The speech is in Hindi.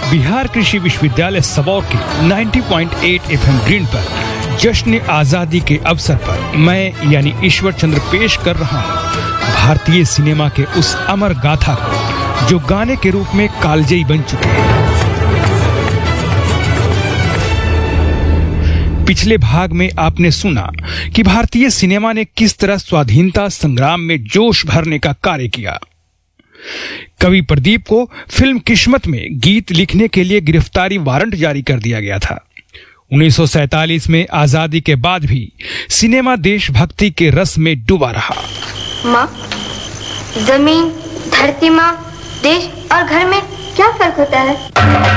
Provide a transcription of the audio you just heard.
बिहार कृषि विश्वविद्यालय सबौर के 90.8 FM ग्रीन पर जश्न आजादी के अवसर पर मैं यानी ईश्वर चंद्र पेश कर रहा हूँ भारतीय सिनेमा के उस अमर गाथा को जो गाने के रूप में कालजयी बन चुके हैं। पिछले भाग में आपने सुना कि भारतीय सिनेमा ने किस तरह स्वाधीनता संग्राम में जोश भरने का कार्य किया। कवि प्रदीप को फिल्म किस्मत में गीत लिखने के लिए गिरफ्तारी वारंट जारी कर दिया गया था। 1947 में आजादी के बाद भी सिनेमा देशभक्ति के रस में डूबा रहा। माँ, जमीन, धरती माँ, देश और घर में क्या फर्क होता है?